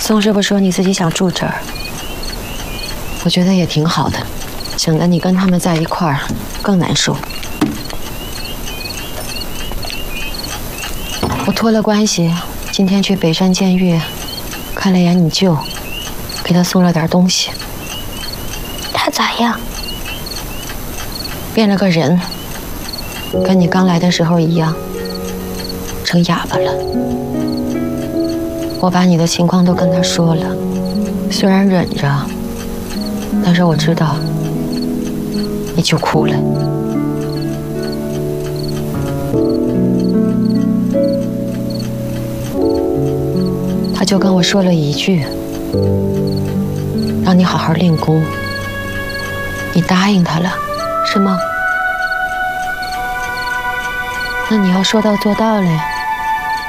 宋师傅说你自己想住这儿，我觉得也挺好的，省得你跟他们在一块儿更难受。我托了关系，今天去北山监狱看了眼你舅，给他送了点东西。 他咋样？ 变了个人，跟你刚来的时候一样，成哑巴了。我把你的情况都跟他说了，虽然忍着，但是我知道你就哭了。他就跟我说了一句，让你好好练功。你答应他了，是吗？那你要说到做到嘞。